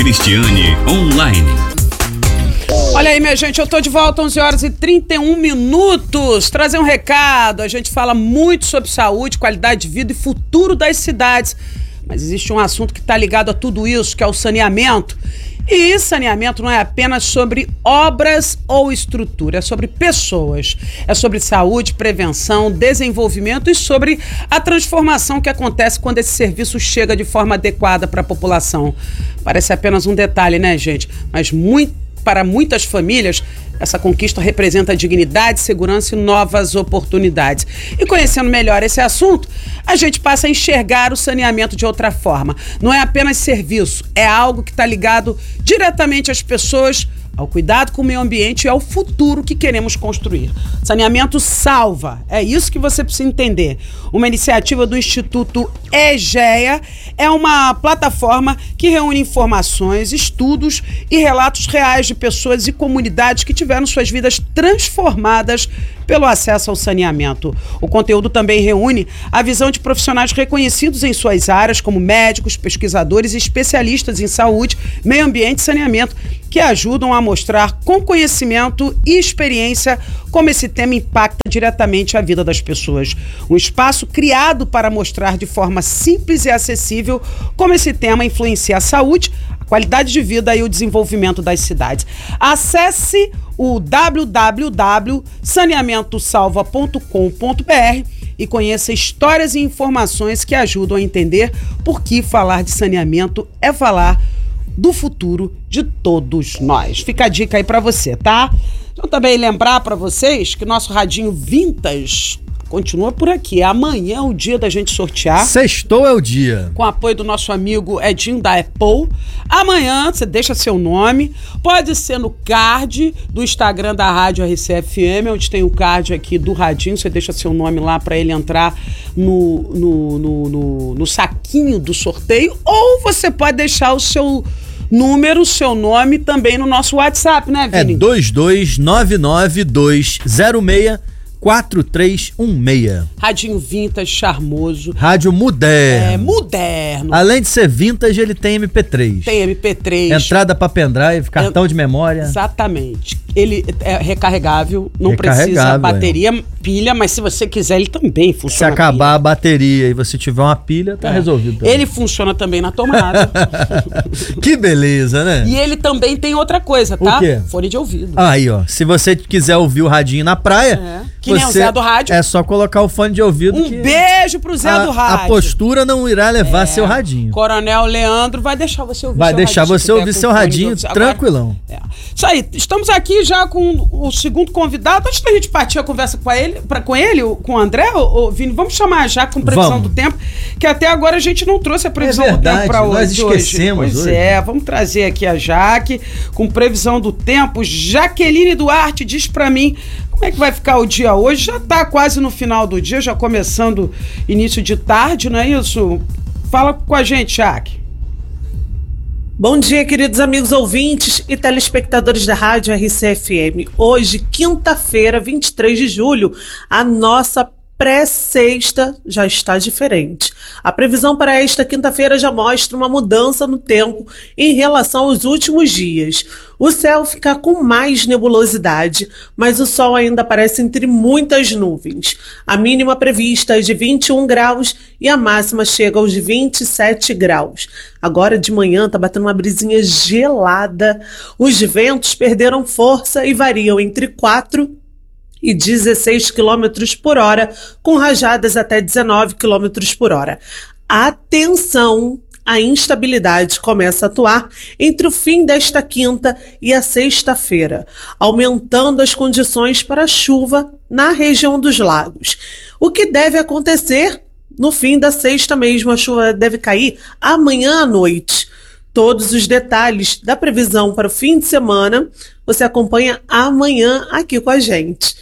Cristiane Online. Olha aí, minha gente, eu tô de volta 11h31. Trazer um recado, a gente fala muito sobre saúde, qualidade de vida e futuro das cidades. Mas existe um assunto que está ligado a tudo isso, que é o saneamento. E saneamento não é apenas sobre obras ou estrutura, é sobre pessoas. É sobre saúde, prevenção, desenvolvimento e sobre a transformação que acontece quando esse serviço chega de forma adequada para a população. Parece apenas um detalhe, né, gente? Mas para muitas famílias, essa conquista representa dignidade, segurança e novas oportunidades. E conhecendo melhor esse assunto, a gente passa a enxergar o saneamento de outra forma. Não é apenas serviço, é algo que está ligado diretamente às pessoas, ao cuidado com o meio ambiente e ao futuro que queremos construir. Saneamento salva, é isso que você precisa entender. Uma iniciativa do Instituto EGEA é uma plataforma que reúne informações, estudos e relatos reais de pessoas e comunidades que tiveram suas vidas transformadas pelo acesso ao saneamento. O conteúdo também reúne a visão de profissionais reconhecidos em suas áreas, como médicos, pesquisadores e especialistas em saúde, meio ambiente e saneamento, que ajudam a mostrar com conhecimento e experiência como esse tema impacta diretamente a vida das pessoas. Um espaço criado para mostrar de forma simples e acessível como esse tema influencia a saúde, a qualidade de vida e o desenvolvimento das cidades. Acesse o www.saneamentosalva.com.br e conheça histórias e informações que ajudam a entender por que falar de saneamento é falar do futuro de todos nós. Fica a dica aí pra você, tá? Então também lembrar pra vocês que nosso radinho Vintage continua por aqui. Amanhã é o dia da gente sortear. Sextou é o dia. Com o apoio do nosso amigo Edinho da Apple. Amanhã você deixa seu nome. Pode ser no card do Instagram da Rádio RCFM, onde tem o card aqui do radinho. Você deixa seu nome lá para ele entrar no saquinho do sorteio. Ou você pode deixar o seu número, seu nome também no nosso WhatsApp, né, Vini? É 22992064316. Radinho vintage, charmoso. Rádio moderno. É, moderno. Além de ser vintage, ele tem MP3. Tem MP3. Entrada para pendrive, cartão de memória. Exatamente. Ele é recarregável, não precisa bateria, pilha, mas se você quiser, ele também funciona. Se acabar a bateria e você tiver uma pilha, tá resolvido também. Ele funciona também na tomada. Que beleza, né? E ele também tem outra coisa, tá? O quê? Fone de ouvido. Aí, ó. Se você quiser ouvir o radinho na praia, que nem o Zé do Rádio. É só colocar o fone de ouvido. Beijo pro Zé do Rádio. A postura não irá levar seu radinho. Coronel Leandro vai deixar você ouvir seu radinho tranquilão. Isso aí. Estamos aqui já com o segundo convidado. Antes da gente partir a conversa com o André, Vini, vamos chamar já com previsão do tempo, que até agora a gente não trouxe a previsão do tempo para hoje. Nós esquecemos hoje. Vamos trazer aqui a Jaque com previsão do tempo. Jaqueline Duarte diz para mim como é que vai ficar o dia hoje. Já tá quase no final do dia, já começando início de tarde, não é isso? Fala com a gente, Jaque. Bom dia, queridos amigos ouvintes e telespectadores da Rádio RCFM. Hoje, quinta-feira, 23 de julho, a nossa pré-sexta já está diferente. A previsão para esta quinta-feira já mostra uma mudança no tempo em relação aos últimos dias. O céu fica com mais nebulosidade, mas o sol ainda aparece entre muitas nuvens. A mínima prevista é de 21 graus e a máxima chega aos 27 graus. Agora de manhã está batendo uma brisinha gelada. Os ventos perderam força e variam entre 4 e 16 km por hora, com rajadas até 19 km por hora. Atenção! A instabilidade começa a atuar entre o fim desta quinta e a sexta-feira, aumentando as condições para chuva na região dos lagos. O que deve acontecer no fim da sexta mesmo? A chuva deve cair amanhã à noite. Todos os detalhes da previsão para o fim de semana você acompanha amanhã aqui com a gente.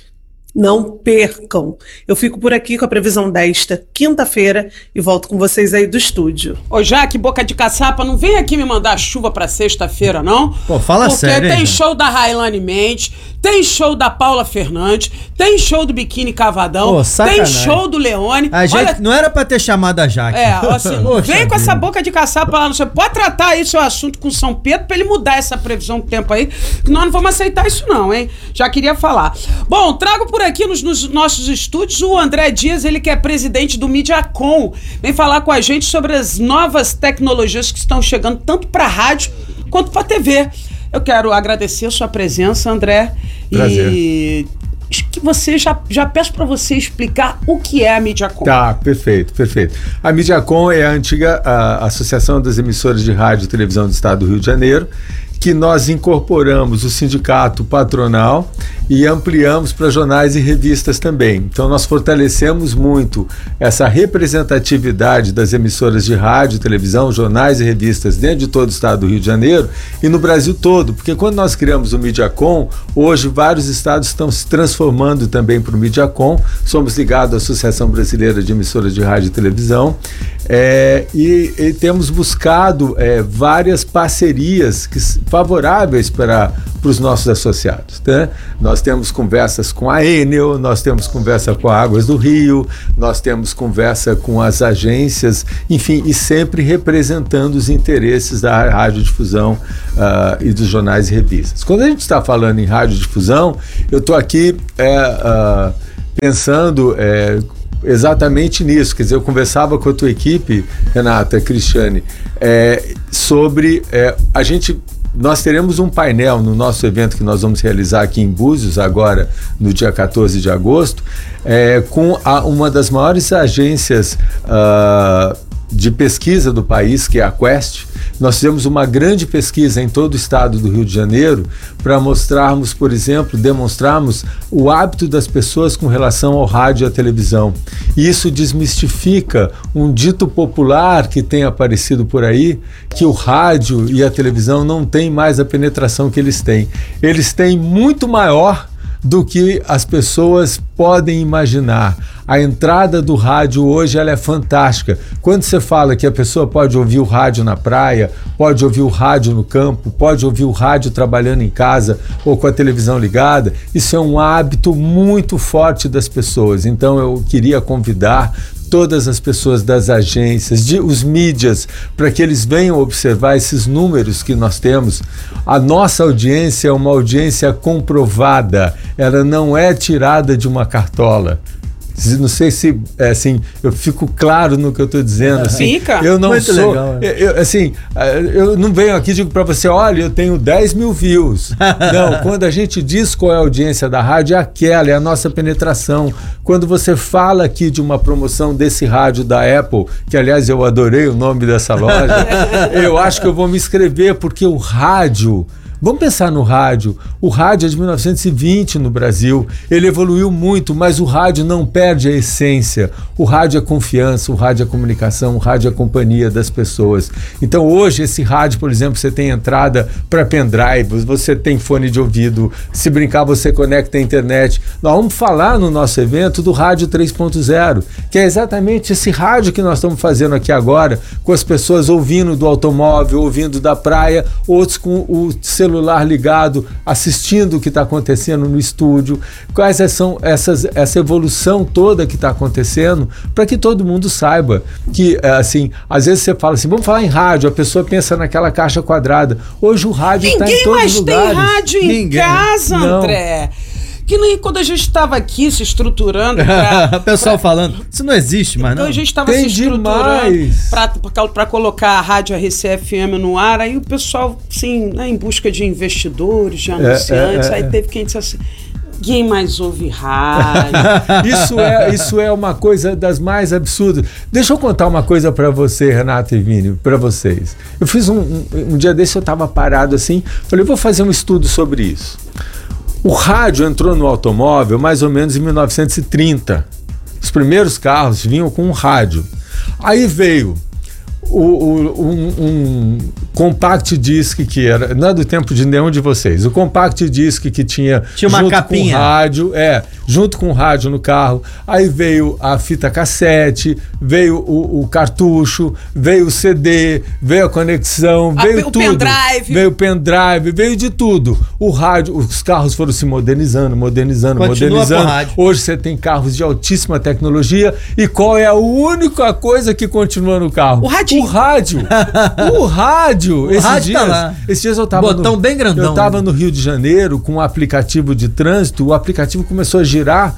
Não percam. Eu fico por aqui com a previsão desta quinta-feira e volto com vocês aí do estúdio. Ô, Jaque, boca de caçapa, não vem aqui me mandar chuva pra sexta-feira, não? Pô, fala porque sério, hein, tem Jaque? show da Railane Mendes, tem show da Paula Fernandes, tem show do Biquíni Cavadão, Pô, tem sacanagem. show do Leone. A gente não era pra ter chamado a Jaque. Assim, Poxa vem com essa vida. boca de caçapa lá, você pode tratar aí seu assunto com São Pedro pra ele mudar essa previsão do tempo aí, que nós não vamos aceitar isso não, hein? Já queria falar. Bom, trago por aqui nos nossos estúdios o André Dias, ele que é presidente do Mediacom, vem falar com a gente sobre as novas tecnologias que estão chegando tanto pra rádio quanto pra TV. Eu quero agradecer a sua presença, André. Prazer. E que você já peço para você explicar o que é a Mediacom. Tá, perfeito. A Mediacom é a antiga Associação das Emissoras de Rádio e Televisão do Estado do Rio de Janeiro, que nós incorporamos o sindicato patronal e ampliamos para jornais e revistas também. Então nós fortalecemos muito essa representatividade das emissoras de rádio, televisão, jornais e revistas dentro de todo o estado do Rio de Janeiro e no Brasil todo, porque quando nós criamos o Mediacom, hoje vários estados estão se transformando também para o Mediacom. Somos ligados à Associação Brasileira de Emissoras de Rádio e Televisão e temos buscado várias parcerias favoráveis para os nossos associados, né? Nós temos conversas com a Enel, nós temos conversa com a Águas do Rio, nós temos conversa com as agências, enfim, e sempre representando os interesses da radiodifusão e dos jornais e revistas. Quando a gente está falando em radiodifusão, eu estou aqui pensando exatamente nisso. Quer dizer, eu conversava com a tua equipe, Renata, Cristiane, sobre nós teremos um painel no nosso evento que nós vamos realizar aqui em Búzios, agora no dia 14 de agosto, com uma das maiores agências de pesquisa do país, que é a Quest. Nós fizemos uma grande pesquisa em todo o estado do Rio de Janeiro para mostrarmos, por exemplo, demonstrarmos o hábito das pessoas com relação ao rádio e à televisão. E isso desmistifica um dito popular que tem aparecido por aí, que o rádio e a televisão não têm mais a penetração que eles têm. Eles têm muito maior do que as pessoas podem imaginar. A entrada do rádio hoje ela é fantástica. Quando você fala que a pessoa pode ouvir o rádio na praia, pode ouvir o rádio no campo, pode ouvir o rádio trabalhando em casa ou com a televisão ligada, isso é um hábito muito forte das pessoas. Então eu queria convidar todas as pessoas das agências, os mídias, para que eles venham observar esses números que nós temos. A nossa audiência é uma audiência comprovada, ela não é tirada de uma cartola. Não sei se assim, eu fico claro no que eu estou dizendo. Assim, Fica. Eu não muito sou. legal, eu não venho aqui e digo para você, olha, eu tenho 10 mil views. Não, quando a gente diz qual é a audiência da rádio, é aquela, é a nossa penetração. Quando você fala aqui de uma promoção desse rádio da Apple, que aliás eu adorei o nome dessa loja, eu acho que eu vou me inscrever, porque o rádio. Vamos pensar no rádio. O rádio é de 1920 no Brasil. Ele evoluiu muito, mas o rádio não perde a essência. O rádio é confiança, o rádio é comunicação, o rádio é companhia das pessoas. Então hoje esse rádio, por exemplo, você tem entrada para pendrive, você tem fone de ouvido, se brincar você conecta a internet. Nós vamos falar no nosso evento do rádio 3.0, que é exatamente esse rádio que nós estamos fazendo aqui agora, com as pessoas ouvindo do automóvel, ouvindo da praia, outros com o celular ligado, assistindo o que está acontecendo no estúdio. Quais são essa evolução toda que está acontecendo, para que todo mundo saiba que, assim, às vezes você fala assim, vamos falar em rádio, a pessoa pensa naquela caixa quadrada. Hoje o rádio está em todos os lugares. Ninguém mais tem rádio em casa, André. Que nem quando a gente estava aqui se estruturando. O pessoal falando, isso não existe mais, não. Então a gente estava se estruturando para colocar a Rádio RCFM no ar, aí o pessoal, assim, né, em busca de investidores, de anunciantes, aí teve quem disse assim, ninguém mais ouve rádio. Isso é uma coisa das mais absurdas. Deixa eu contar uma coisa para você, Renato e Vini, para vocês. Eu fiz um dia desse, eu estava parado assim, falei, eu vou fazer um estudo sobre isso. O rádio entrou no automóvel mais ou menos em 1930. Os primeiros carros vinham com um rádio. Aí veio compact disc que era, não é do tempo de nenhum de vocês, o compact disc que tinha uma junto capinha. com o rádio, junto com o rádio no carro, aí veio a fita cassete, veio o cartucho, veio o CD, veio a conexão, veio o tudo. Veio o pendrive, veio de tudo. O rádio, os carros foram se modernizando. Continua com rádio. Hoje você tem carros de altíssima tecnologia e qual é a única coisa que continua no carro? O radinho. O rádio. O rádio. Esses dias eu tava botão bem grandão. Eu tava no Rio de Janeiro com um aplicativo de trânsito, o aplicativo começou a girar,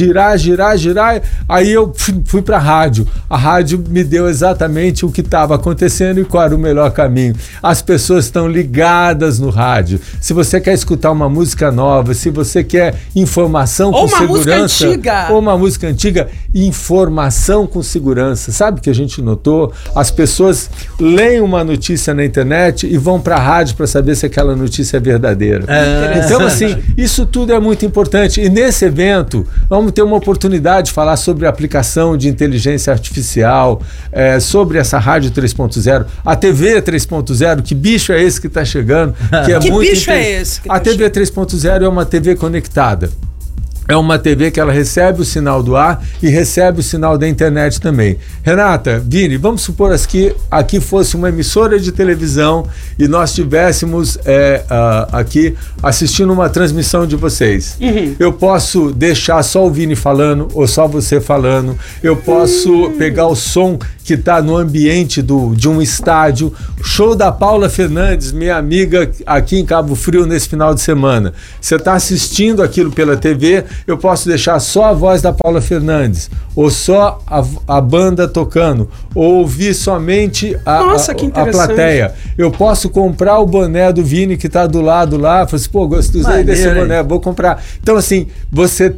aí eu fui pra rádio. A rádio me deu exatamente o que estava acontecendo e qual era o melhor caminho. As pessoas estão ligadas no rádio. Se você quer escutar uma música nova, se você quer informação com segurança, ou uma música antiga, informação com segurança. Sabe o que a gente notou? As pessoas leem uma notícia na internet e vão para a rádio para saber se aquela notícia é verdadeira. Então, assim, isso tudo é muito importante. E nesse evento, vamos ter uma oportunidade de falar sobre a aplicação de inteligência artificial, sobre essa rádio 3.0, a TV 3.0, que bicho é esse que está chegando? Que bicho é esse? A TV 3.0 é uma TV conectada. É uma TV que ela recebe o sinal do ar e recebe o sinal da internet também. Renata, Vini, vamos supor que aqui fosse uma emissora de televisão e nós estivéssemos aqui assistindo uma transmissão de vocês. Eu posso deixar só o Vini falando ou só você falando. Eu posso pegar o som que está no ambiente de um estádio. Show da Paula Fernandes, minha amiga aqui em Cabo Frio nesse final de semana. Você está assistindo aquilo pela TV, eu posso deixar só a voz da Paula Fernandes, ou só a banda tocando, ou ouvir somente a plateia. Eu posso comprar o boné do Vini que está do lado lá, falar assim, pô, gostei desse boné, vou comprar. Então, assim, você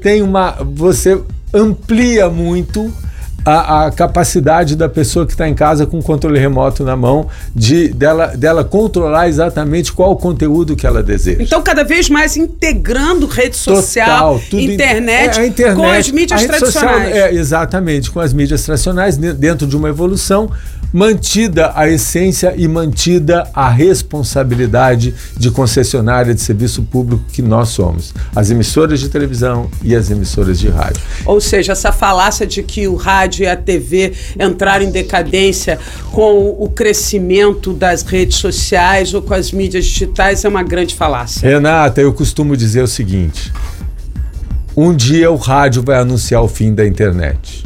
amplia muito a capacidade da pessoa que está em casa com o controle remoto na mão dela controlar exatamente qual o conteúdo que ela deseja. Então, cada vez mais integrando rede social, internet, com as mídias tradicionais. Social, exatamente, com as mídias tradicionais, dentro de uma evolução, mantida a essência e mantida a responsabilidade de concessionária de serviço público que nós somos. As emissoras de televisão e as emissoras de rádio. Ou seja, essa falácia de que o rádio e a TV entraram em decadência com o crescimento das redes sociais ou com as mídias digitais é uma grande falácia. Renata, eu costumo dizer o seguinte: um dia o rádio vai anunciar o fim da internet.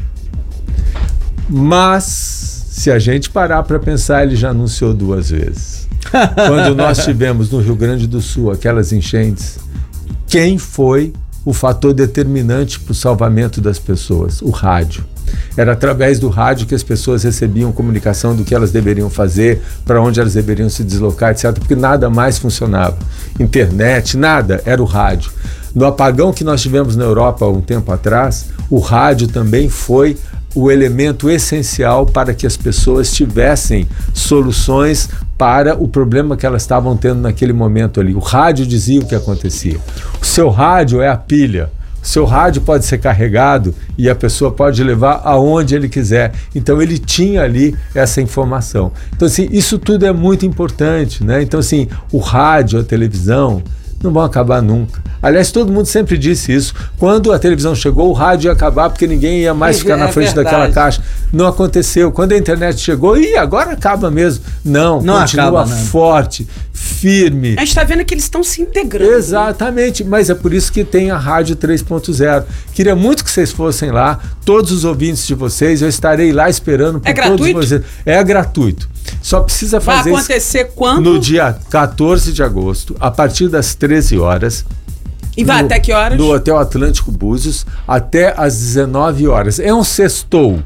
Mas se a gente parar para pensar, ele já anunciou 2 vezes. Quando nós tivemos no Rio Grande do Sul aquelas enchentes, quem foi o fator determinante para o salvamento das pessoas? O rádio. Era através do rádio que as pessoas recebiam comunicação do que elas deveriam fazer, para onde elas deveriam se deslocar, etc. Porque nada mais funcionava. Internet, nada, era o rádio. No apagão que nós tivemos na Europa há um tempo atrás, o rádio também foi o elemento essencial para que as pessoas tivessem soluções para o problema que elas estavam tendo naquele momento ali. O rádio dizia o que acontecia. O seu rádio é a pilha. O seu rádio pode ser carregado e a pessoa pode levar aonde ele quiser. Então ele tinha ali essa informação. Então, assim, isso tudo é muito importante, né? Então, assim, o rádio, a televisão não vão acabar nunca. Aliás, todo mundo sempre disse isso. Quando a televisão chegou, o rádio ia acabar porque ninguém ia mais ficar na frente daquela caixa. Não aconteceu. Quando a internet chegou, agora acaba mesmo. Não continua forte, firme. A gente está vendo que eles estão se integrando. Exatamente, mas é por isso que tem a Rádio 3.0. Queria muito que vocês fossem lá, todos os ouvintes de vocês, eu estarei lá esperando por todos vocês. É gratuito. Só precisa fazer. Vai acontecer quando? No dia 14 de agosto, a partir das 13 horas. E vai até que horas? No Hotel Atlântico Búzios, até às 19 horas. É um sextou.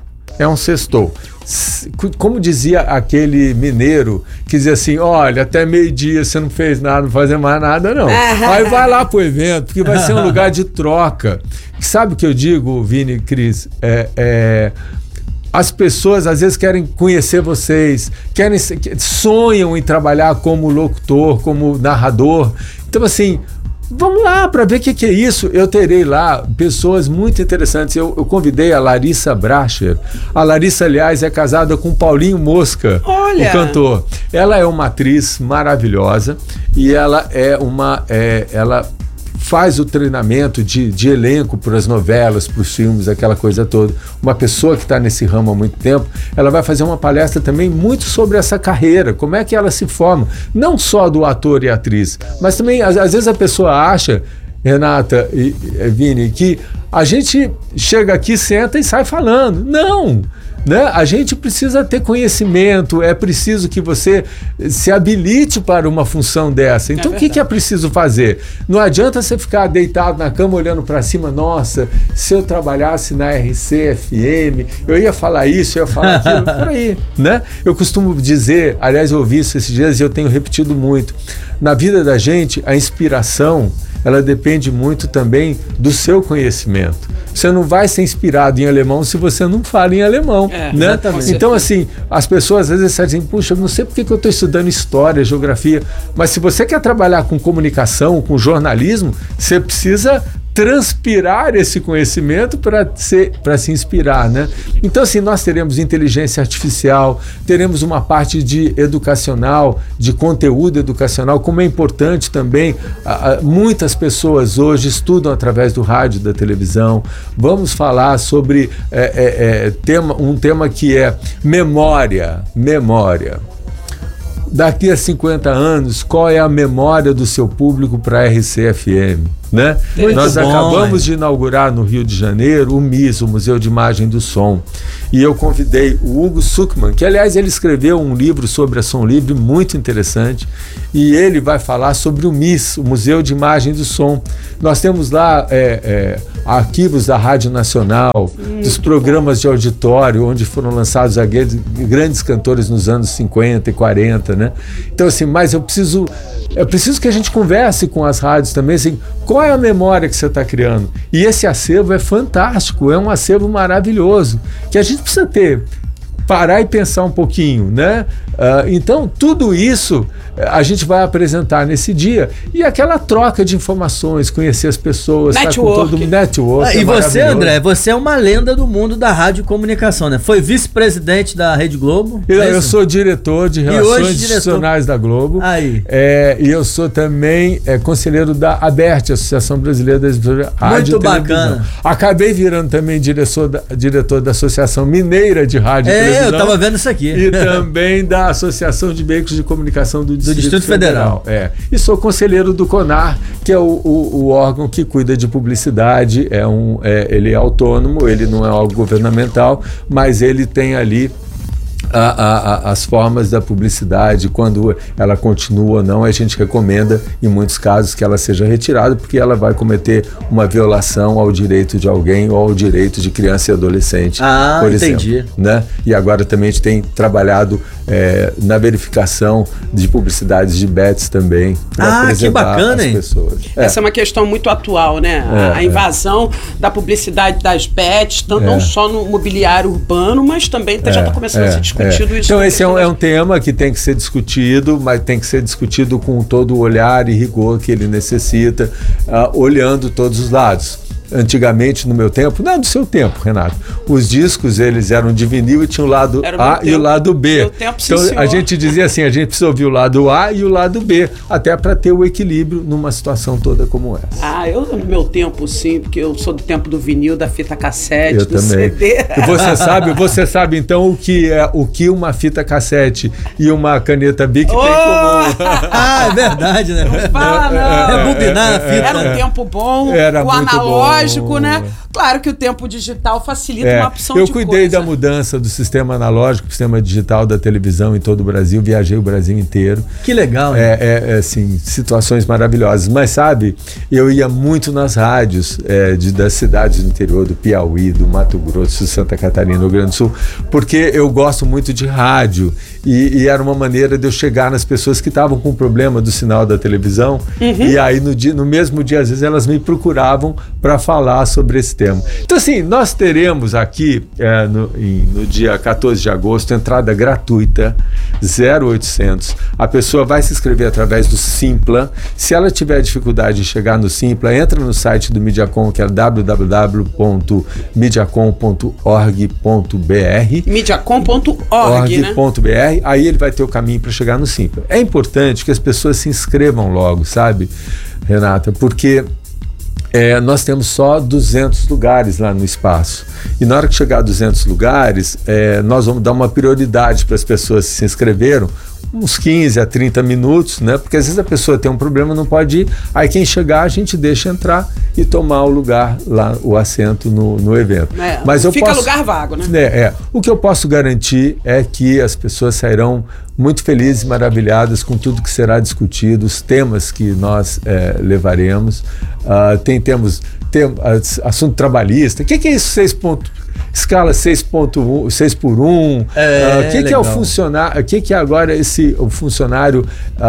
Como dizia aquele mineiro que dizia assim, olha, até meio-dia você não fez nada, não fazer mais nada, não. Aí vai lá pro evento, porque vai ser um lugar de troca. Sabe o que eu digo, Vini e Cris? As pessoas às vezes querem conhecer vocês, sonham em trabalhar como locutor, como narrador. Então, assim, vamos lá para ver o que é isso. Eu terei lá pessoas muito interessantes. Eu convidei a Larissa Bracher. A Larissa, aliás, é casada com Paulinho Mosca, Olha! o cantor. Ela é uma atriz maravilhosa e ela ela faz o treinamento de elenco para as novelas, para os filmes, aquela coisa toda. Uma pessoa que está nesse ramo há muito tempo, ela vai fazer uma palestra também muito sobre essa carreira, como é que ela se forma, não só do ator e atriz, mas também, às vezes a pessoa acha, Renata e Vini, que a gente chega aqui, senta e sai falando. Não! Né? A gente precisa ter conhecimento, é preciso que você se habilite para uma função dessa. Então, o que é preciso fazer? Não adianta você ficar deitado na cama olhando para cima. Nossa, se eu trabalhasse na RCFM, eu ia falar isso, eu ia falar aquilo, por aí. Né? Eu costumo dizer, aliás, eu ouvi isso esses dias e eu tenho repetido muito, na vida da gente, a inspiração, ela depende muito também do seu conhecimento. Você não vai ser inspirado em alemão se você não fala em alemão, né? Exatamente. Então, assim, as pessoas às vezes dizem, puxa, eu não sei porque que eu estou estudando história, geografia, mas se você quer trabalhar com comunicação, com jornalismo, você precisa transpirar esse conhecimento para se inspirar, né? Então, assim, nós teremos inteligência artificial, teremos uma parte de educacional, de conteúdo educacional, como é importante também, muitas pessoas hoje estudam através do rádio e da televisão. Vamos falar sobre um tema que é memória. Daqui a 50 anos, qual é a memória do seu público para a RCFM? Né? Nós acabamos de inaugurar no Rio de Janeiro o MIS, o Museu de Imagem do Som, e eu convidei o Hugo Suckmann, que aliás ele escreveu um livro sobre a Som Livre muito interessante, e ele vai falar sobre o MIS, o Museu de Imagem do Som. Nós temos lá arquivos da Rádio Nacional, dos programas de auditório, onde foram lançados grandes cantores nos anos 50 e 40, né? Então, assim, mas eu preciso que a gente converse com as rádios também, assim, qual é a memória que você está criando? E esse acervo é fantástico, é um acervo maravilhoso, que a gente precisa parar e pensar um pouquinho, né? Então, tudo isso a gente vai apresentar nesse dia. E aquela troca de informações, conhecer as pessoas, Network. Tá com todo mundo, network. E você, André, você é uma lenda do mundo da rádio e comunicação, né? Foi vice-presidente da Rede Globo. Eu sou diretor de Relações Institucionais da Globo. Aí. E eu sou também conselheiro da ABERT, Associação Brasileira das Rádio e Televisão. Muito bacana. Acabei virando também diretor da Associação Mineira de Rádio e Televisão. Eu tava vendo isso aqui. E também da Associação de Veículos de Comunicação do Distrito Federal. E sou conselheiro do CONAR, que é o órgão que cuida de publicidade. Ele é autônomo, ele não é algo governamental, mas ele tem ali as formas da publicidade, quando ela continua ou não. A gente recomenda, em muitos casos, que ela seja retirada, porque ela vai cometer uma violação ao direito de alguém ou ao direito de criança e adolescente, por exemplo. Entendi. Né? E agora também a gente tem trabalhado na verificação de publicidades de bets também, para apresentar as pessoas. Essa é uma questão muito atual, né? A invasão da publicidade das bets, não só no mobiliário urbano, mas também já está começando a ser discutido isso. Então esse é um tema que tem que ser discutido, mas tem que ser discutido com todo o olhar e rigor que ele necessita, olhando todos os lados. Antigamente, no meu tempo, não do seu tempo, Renato, os discos eles eram de vinil e tinha o lado A e o lado B. Meu tempo, então a gente dizia assim, a gente precisa ouvir o lado A e o lado B, até para ter o equilíbrio numa situação toda como essa. Eu no meu tempo sim, porque eu sou do tempo do vinil, da fita cassete, eu do também. CD. Você sabe então o que uma fita cassete e uma caneta Bic tem em comum. É verdade, né? Não fala, não. Rebobinar a fita. Era um tempo bom, era o muito analógico, bom. né? Claro que o tempo digital facilita uma opção eu de cuidei da mudança do sistema analógico para o sistema digital da televisão em todo o Brasil, viajei o Brasil inteiro. Que legal. Assim, situações maravilhosas. Mas sabe, eu ia muito nas rádios das cidades do interior, do Piauí, do Mato Grosso, Santa Catarina, do Rio Grande do Sul, porque eu gosto muito de rádio E era uma maneira de eu chegar nas pessoas que estavam com problema do sinal da televisão. E aí no mesmo dia, às vezes, elas me procuravam para falar sobre esse tema. Então, assim, nós teremos aqui no dia 14 de agosto entrada gratuita, 0800. A pessoa vai se inscrever através do Simpla. Se ela tiver dificuldade em chegar no Simpla, entra no site do Mediacom, que é www.mediacom.org.br. Mediacom.org, né? Aí ele vai ter o caminho para chegar no Simpla. É importante que as pessoas se inscrevam logo, sabe, Renata? Porque nós temos só 200 lugares lá no espaço. E na hora que chegar a 200 lugares, nós vamos dar uma prioridade para as pessoas que se inscreveram, uns 15 a 30 minutos, né? Porque às vezes a pessoa tem um problema, não pode ir. Aí quem chegar, a gente deixa entrar e tomar o lugar lá, o assento no evento. Mas fica lugar vago, né? O que eu posso garantir é que as pessoas sairão muito felizes e maravilhadas com tudo que será discutido, os temas que nós levaremos. Temos assunto trabalhista. O que é isso? Escala 6.1, 6 por 1. O que é o funcionário? O que é agora o funcionário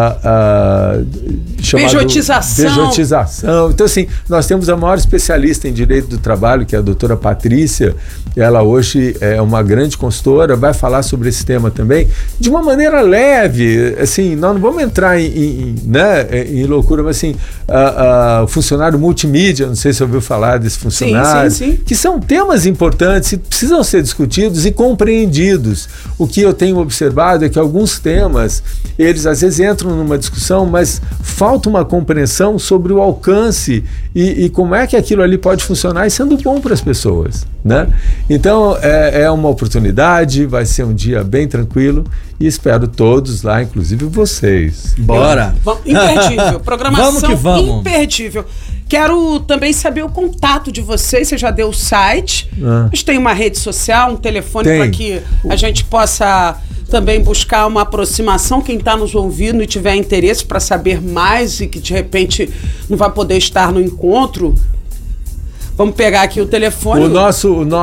chamado pejotização? Então, assim, nós temos a maior especialista em direito do trabalho, que é a doutora Patrícia. Ela hoje é uma grande consultora, vai falar sobre esse tema também, de uma maneira leve. Assim, nós não vamos entrar em loucura, mas assim, funcionário multimídia, não sei se você ouviu falar desse funcionário, sim. Que são temas importantes e precisam ser discutidos e compreendidos. O que eu tenho observado é que alguns temas, eles às vezes entram numa discussão, mas falta uma compreensão sobre o alcance e como é que aquilo ali pode funcionar e sendo bom para as pessoas, né? Então, é uma oportunidade, vai ser um dia bem tranquilo e espero todos lá, inclusive vocês. Bora! Imperdível, programação vamos. Imperdível. Quero também saber o contato de vocês. Você já deu o site, mas tem uma rede social, um telefone para que a gente possa também buscar uma aproximação. Quem está nos ouvindo e tiver interesse para saber mais e que de repente não vai poder estar no encontro, vamos pegar aqui o telefone. O nosso